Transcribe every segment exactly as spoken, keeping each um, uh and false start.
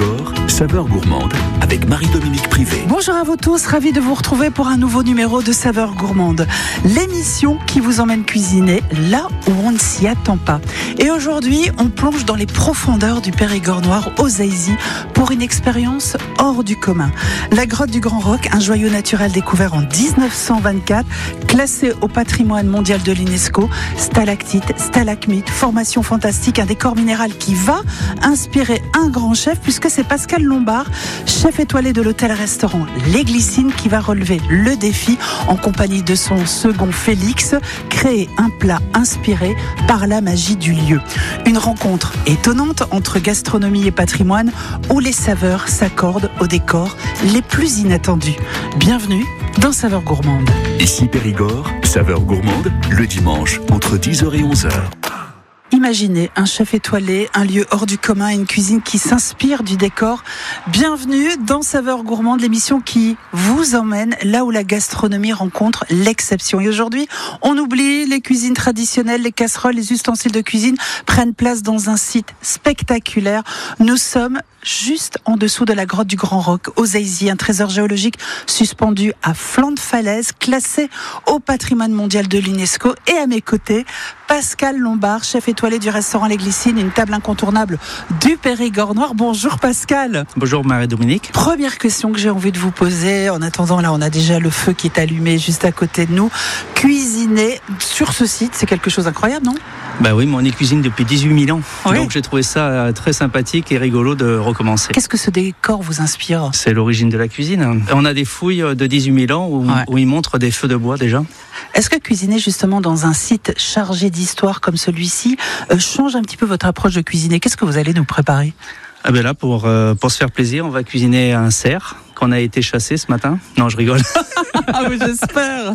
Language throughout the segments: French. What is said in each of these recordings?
Périgord, saveur gourmande avec Marie-Dominique Privé. Bonjour à vous tous, ravi de vous retrouver pour un nouveau numéro de Saveurs gourmandes. L'émission qui vous emmène cuisiner là où on ne s'y attend pas. Et aujourd'hui, on plonge dans les profondeurs du Périgord noir aux Aisy pour une expérience hors du commun. La grotte du Grand Roc, un joyau naturel découvert en dix-neuf cent vingt-quatre, classé au patrimoine mondial de l'UNESCO, stalactites, stalagmites, formation fantastique, un décor minéral qui va inspirer un grand chef puisque c'est Pascal Lombard, chef étoilé de l'hôtel-restaurant Les Glycines, qui va relever le défi en compagnie de son second Félix, créer un plat inspiré par la magie du lieu. Une rencontre étonnante entre gastronomie et patrimoine où les saveurs s'accordent aux décors les plus inattendus. Bienvenue dans Saveurs gourmandes. Ici Périgord, saveur gourmande, le dimanche entre dix heures et onze heures. Imaginez un chef étoilé, un lieu hors du commun et une cuisine qui s'inspire du décor. Bienvenue dans Saveurs gourmandes, l'émission qui vous emmène là où la gastronomie rencontre l'exception. Et aujourd'hui, on oublie les cuisines traditionnelles, les casseroles, les ustensiles de cuisine prennent place dans un site spectaculaire. Nous sommes juste en dessous de la grotte du Grand Roc, aux Aisy, un trésor géologique suspendu à flanc de falaise, classé au patrimoine mondial de l'UNESCO. Et à mes côtés, Pascal Lombard, chef étoilé du restaurant Les Glycines, une table incontournable du Périgord noir. Bonjour Pascal. Bonjour Marie-Dominique. Première question que j'ai envie de vous poser, en attendant, là on a déjà le feu qui est allumé juste à côté de nous. Cuisiner sur ce site, c'est quelque chose d'incroyable, non ? Bah oui, mais on y cuisine depuis dix-huit mille ans. Oui. Donc j'ai trouvé ça très sympathique et rigolo de recommencer. Qu'est-ce que ce décor vous inspire ? C'est l'origine de la cuisine. On a des fouilles de dix-huit mille ans où, ouais. où ils montrent des feux de bois déjà. Est-ce que cuisiner justement dans un site chargé d'histoire comme celui-ci euh, change un petit peu votre approche de cuisiner ? Qu'est-ce que vous allez nous préparer ? Ah ben là, pour, euh, pour se faire plaisir, on va cuisiner un cerf qu'on a été chassé ce matin. Non, je rigole. Ah oui, j'espère.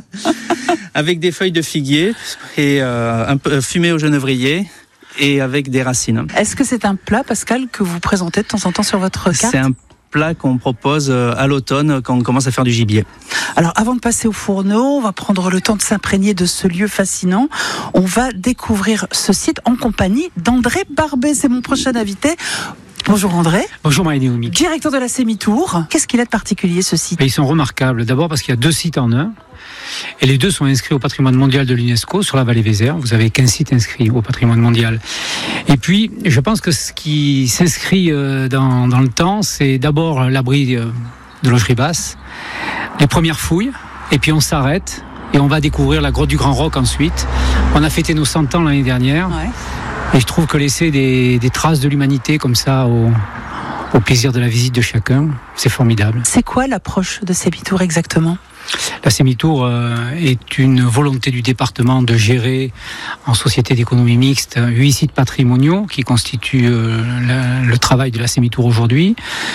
Avec des feuilles de figuier et euh, un peu fumé au genévrier et avec des racines. Est-ce que c'est un plat, Pascal, que vous présentez de temps en temps sur votre carte ? C'est un plat qu'on propose à l'automne quand on commence à faire du gibier. Alors avant de passer au fourneau, on va prendre le temps de s'imprégner de ce lieu fascinant. On va découvrir ce site en compagnie d'André Barbet, c'est mon prochain invité. Bonjour André. Bonjour Marie-Dominique. Directeur de la Sémitour. Qu'est-ce qu'il a de particulier ce site ? Ils sont remarquables. D'abord parce qu'il y a deux sites en un. Et les deux sont inscrits au patrimoine mondial de l'UNESCO sur la vallée Vézère. Vous avez qu'un site inscrit au patrimoine mondial. Et puis, je pense que ce qui s'inscrit dans, dans le temps, c'est d'abord l'abri de Logerie Basse, les premières fouilles, et puis on s'arrête et on va découvrir la grotte du Grand Roc ensuite. On a fêté nos cent ans l'année dernière. Ouais. Et je trouve que laisser des, des traces de l'humanité comme ça au, au plaisir de la visite de chacun, c'est formidable. C'est quoi l'approche de Sémitour exactement ? La Sémitour euh, est une volonté du département de gérer en société d'économie mixte huit sites patrimoniaux qui constituent euh, la, le travail de la Sémitour aujourd'hui,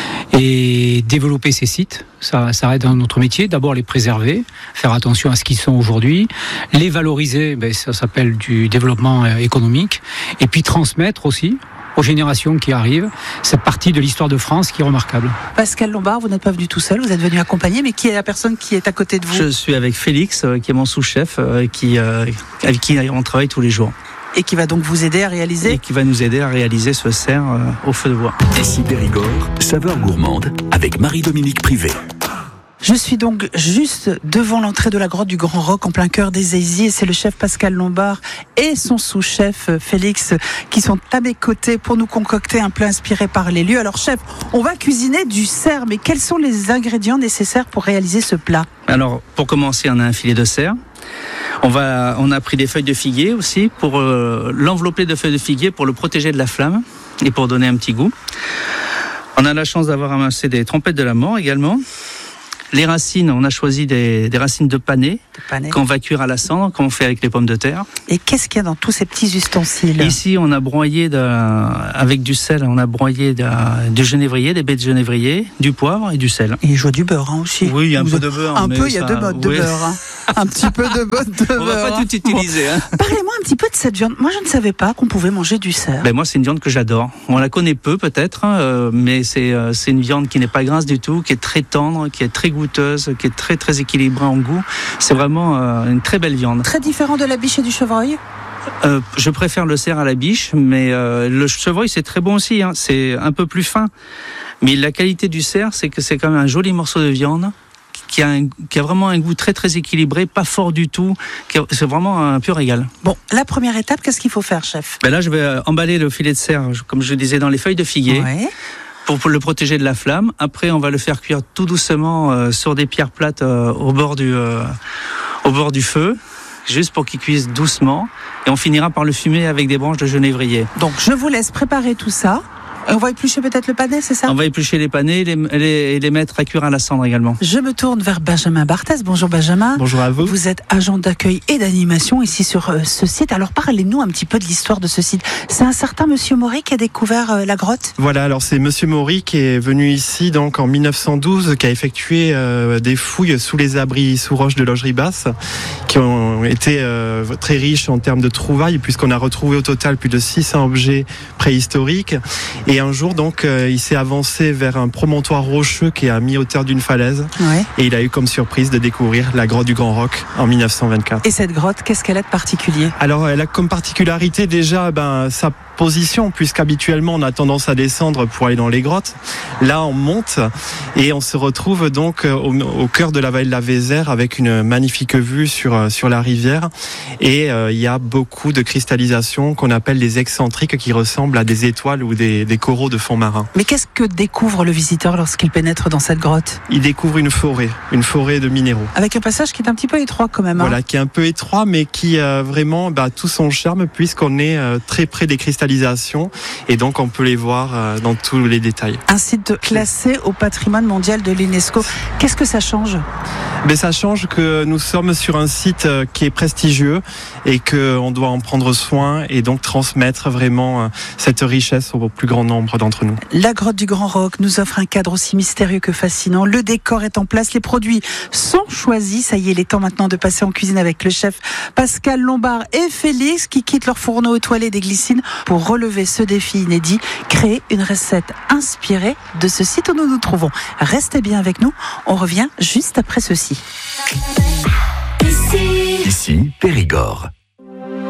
et développer ces sites, ça, ça aide dans notre métier. D'abord les préserver, faire attention à ce qu'ils sont aujourd'hui, les valoriser, ben, ça s'appelle du développement euh, économique, et puis transmettre aussi aux générations qui arrivent, cette partie de l'histoire de France qui est remarquable. Pascal Lombard, vous n'êtes pas venu tout seul, vous êtes venu accompagné, mais qui est la personne qui est à côté de vous ? Je suis avec Félix, euh, qui est mon sous-chef, euh, qui, euh, avec qui on travaille tous les jours. Et qui va donc vous aider à réaliser ? Et qui va nous aider à réaliser ce cerf euh, au feu de bois. Ici Périgord, saveur gourmande avec Marie-Dominique Privé. Je suis donc juste devant l'entrée de la grotte du Grand Roc en plein cœur des Aisy, et c'est le chef Pascal Lombard et son sous-chef Félix qui sont à mes côtés pour nous concocter un plat inspiré par les lieux. Alors chef, on va cuisiner du cerf, mais quels sont les ingrédients nécessaires pour réaliser ce plat ? Alors pour commencer, on a un filet de cerf. On, va, on a pris des feuilles de figuier aussi pour euh, l'envelopper de feuilles de figuier pour le protéger de la flamme et pour donner un petit goût. On a la chance d'avoir amassé des trompettes de la mort également. Les racines, on a choisi des, des racines de panais, de panais qu'on va cuire à la cendre, comme on fait avec les pommes de terre. Et qu'est-ce qu'il y a dans tous ces petits ustensiles ? Ici, on a broyé de, avec du sel, on a broyé de, du genévrier, des baies de genévrier, du poivre et du sel. Et je vois du beurre hein, aussi. Oui, il y a un Vous peu de beurre. Un peu, il y a ça, deux modes de oui. beurre. Hein. Un petit peu de mode de beurre. On va pas tout utiliser. Hein. Parlez-moi un petit peu de cette viande. Moi, je ne savais pas qu'on pouvait manger du cerf. Ben moi, c'est une viande que j'adore. On la connaît peu peut-être, euh, mais c'est, euh, c'est une viande qui n'est pas grasse du tout, qui est très tendre, qui est très goûteuse, qui est très très équilibrée en goût. C'est vraiment euh, une très belle viande. Très différent de la biche et du chevreuil. Euh, je préfère le cerf à la biche, mais euh, le chevreuil c'est très bon aussi. Hein. C'est un peu plus fin. Mais la qualité du cerf, c'est que c'est quand même un joli morceau de viande qui a, un, qui a vraiment un goût très très équilibré, pas fort du tout. C'est vraiment un pur régal. Bon, la première étape, qu'est-ce qu'il faut faire, chef? Ben là, je vais emballer le filet de cerf, comme je disais, dans les feuilles de figuier. Ouais. Pour le protéger de la flamme. Après, on va le faire cuire tout doucement euh, sur des pierres plates euh, au bord du euh, au bord du feu, juste pour qu'il cuise doucement. Et on finira par le fumer avec des branches de genévrier. Donc, je vous laisse préparer tout ça. On va éplucher peut-être le panais, c'est ça? On va éplucher les panais et les, les, les mettre à cuire à la cendre également. Je me tourne vers Benjamin Barthès. Bonjour Benjamin. Bonjour à vous. Vous êtes agent d'accueil et d'animation ici sur euh, ce site. Alors parlez-nous un petit peu de l'histoire de ce site. C'est un certain Monsieur Maury qui a découvert euh, la grotte? Voilà, alors c'est Monsieur Maury qui est venu ici donc en mille neuf cent douze, qui a effectué euh, des fouilles sous les abris sous roche de Logerie Basse, qui ont été euh, très riches en termes de trouvailles, puisqu'on a retrouvé au total plus de six cents objets préhistoriques. Et un jour, donc, euh, il s'est avancé vers un promontoire rocheux qui est à mi-hauteur d'une falaise. Ouais. Et il a eu comme surprise de découvrir la grotte du Grand Roc en mille neuf cent vingt-quatre. Et cette grotte, qu'est-ce qu'elle a de particulier? Alors, elle a comme particularité déjà ben, sa position, puisqu'habituellement on a tendance à descendre pour aller dans les grottes. Là, on monte et on se retrouve donc au, au cœur de la vallée de la Vézère avec une magnifique vue sur, sur la rivière. Et euh, il y a beaucoup de cristallisations qu'on appelle des excentriques qui ressemblent à des étoiles ou des, des coraux de fond marin. Mais qu'est-ce que découvre le visiteur lorsqu'il pénètre dans cette grotte? Il découvre une forêt, une forêt de minéraux. Avec un passage qui est un petit peu étroit quand même. Hein. Voilà, qui est un peu étroit, mais qui euh, vraiment bah, tout son charme, puisqu'on est euh, très près des cristallisations et donc on peut les voir euh, dans tous les détails. Un site classé au patrimoine mondial de l'UNESCO. Qu'est-ce que ça change? Mais ça change que nous sommes sur un site qui est prestigieux et qu'on doit en prendre soin et donc transmettre vraiment cette richesse au plus grand nombre d'entre nous. La grotte du Grand Roc nous offre un cadre aussi mystérieux que fascinant. Le décor est en place, les produits sont choisis. Ça y est, il est temps maintenant de passer en cuisine avec le chef Pascal Lombard et Félix qui quittent leur fourneau étoilé des glycines pour relever ce défi inédit, créer une recette inspirée de ce site où nous nous trouvons. Restez bien avec nous, on revient juste après ceci. Ici, Périgord.